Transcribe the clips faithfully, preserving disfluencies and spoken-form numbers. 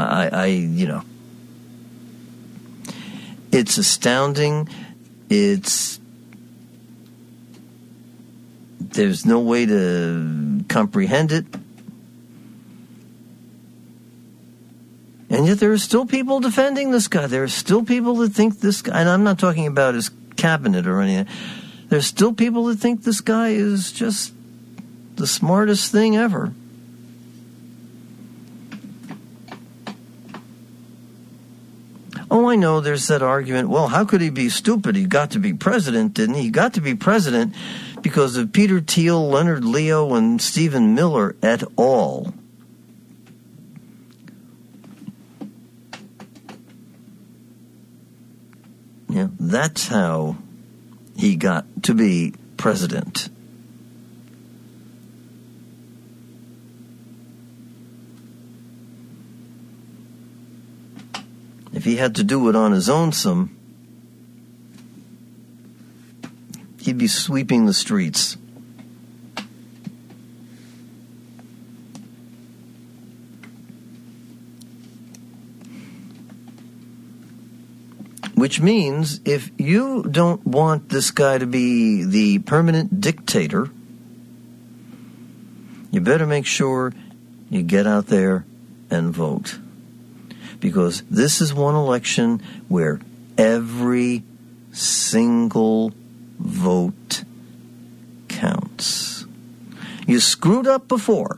I, I, you know, it's astounding. It's, there's no way to comprehend it. And yet there are still people defending this guy. There are still people that think this guy, and I'm not talking about his cabinet or anything. There's still people that think this guy is just the smartest thing ever. Oh, I know there's that argument, well, how could he be stupid? He got to be president, didn't he? He got to be president because of Peter Thiel, Leonard Leo, and Stephen Miller et al. Yeah, that's how he got to be president. If he had to do it on his own some, he'd be sweeping the streets. Which means if you don't want this guy to be the permanent dictator, you better make sure you get out there and vote. Because this is one election where every single vote counts. You screwed up before.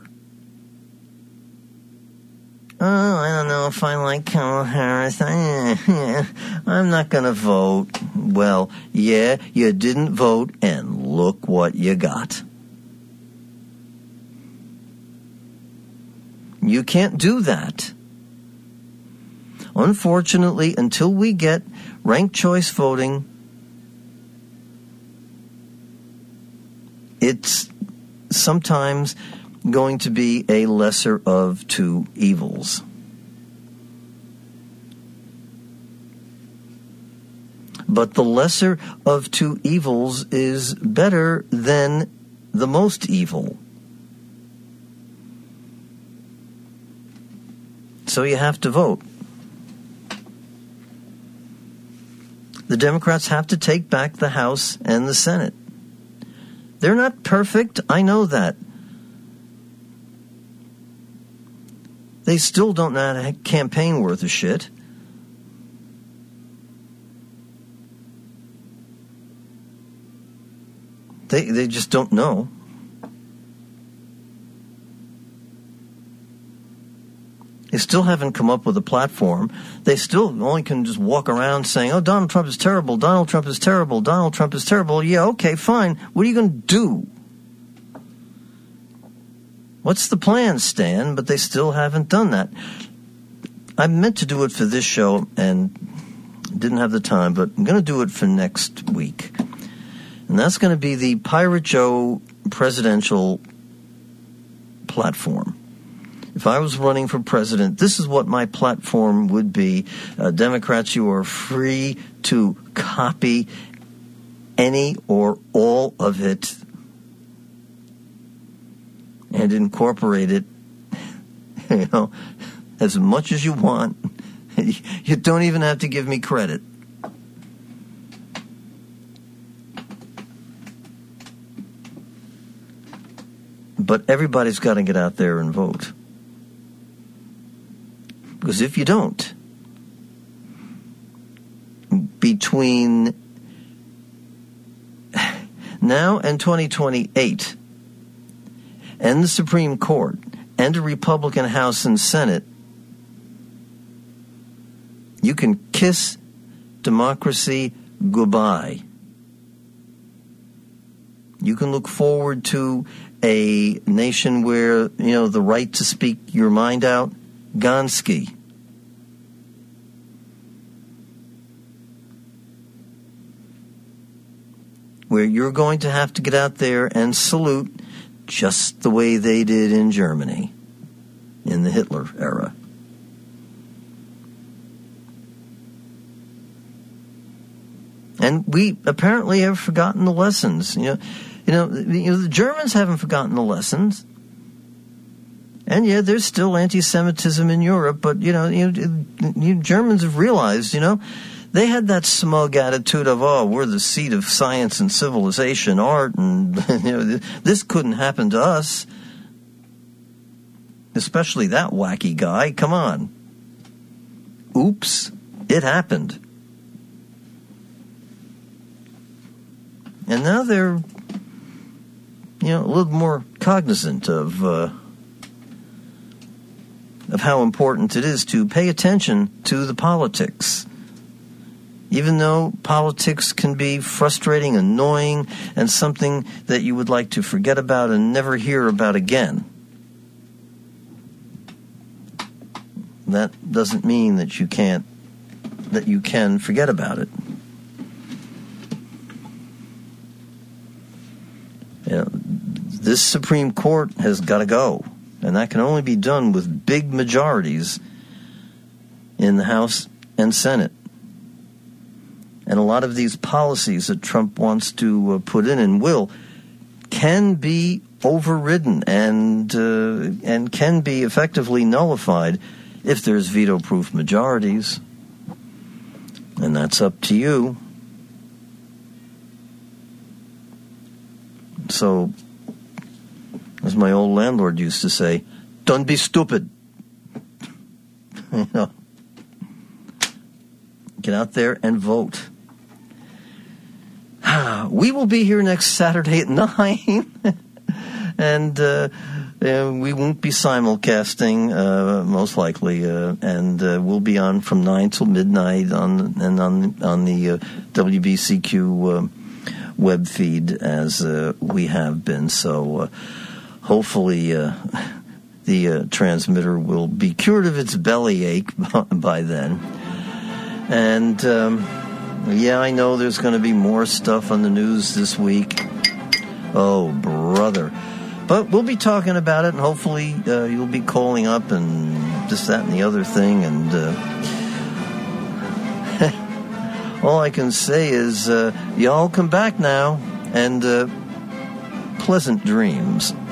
Oh, I don't know if I like Kamala Harris. I, I'm not going to vote. Well, yeah, you didn't vote, and look what you got. You can't do that. Unfortunately, until we get ranked choice voting, it's sometimes going to be a lesser of two evils. But the lesser of two evils is better than the most evil. So you have to vote. The Democrats have to take back the House and the Senate. They're not perfect, I know that. They still don't know how to campaign worth a shit. They they just don't know. They still haven't come up with a platform. They still only can just walk around saying, oh, Donald Trump is terrible, Donald Trump is terrible, Donald Trump is terrible. Yeah, okay, fine. What are you going to do? What's the plan, Stan? But they still haven't done that. I meant to do it for this show and didn't have the time, but I'm going to do it for next week. And that's going to be the Pirate Joe presidential platform. If I was running for president, this is what my platform would be. Uh, Democrats, you are free to copy any or all of it and incorporate it, you know, as much as you want. You don't even have to give me credit. But everybody's got to get out there and vote. Because if you don't, between now and twenty twenty-eight, and the Supreme Court, and a Republican House and Senate, you can kiss democracy goodbye. You can look forward to a nation where, you know, the right to speak your mind out, Gonski. Where you're going to have to get out there and salute just the way they did in Germany in the Hitler era. And we apparently have forgotten the lessons. You know, you know, you know, the Germans haven't forgotten the lessons. And yeah, there's still anti-Semitism in Europe, but, you know, you, you Germans have realized, you know, they had that smug attitude of, oh, we're the seat of science and civilization, art, and, you know, this couldn't happen to us. Especially that wacky guy. Come on. Oops. It happened. And now they're, you know, a little more cognizant of uh, of how important it is to pay attention to the politics. Even though politics can be frustrating, annoying, and something that you would like to forget about and never hear about again. That doesn't mean that you can't, that you can forget about it. You know, this Supreme Court has got to go, and that can only be done with big majorities in the House and Senate. And a lot of these policies that Trump wants to uh, put in and will can be overridden and uh, and can be effectively nullified if there's veto-proof majorities. And that's up to you. So, as my old landlord used to say, don't be stupid. You know, get out there and vote. We will be here next Saturday at nine, and uh, uh, we won't be simulcasting, uh, most likely, uh, and uh, we'll be on from nine till midnight on and on on the uh, W B C Q uh, web feed as uh, we have been. So uh, hopefully uh, the uh, transmitter will be cured of its bellyache by then. And um, yeah, I know there's going to be more stuff on the news this week. Oh, brother. But we'll be talking about it, and hopefully uh, you'll be calling up and this, that, and the other thing. And uh, all I can say is uh, y'all come back now, and uh, pleasant dreams.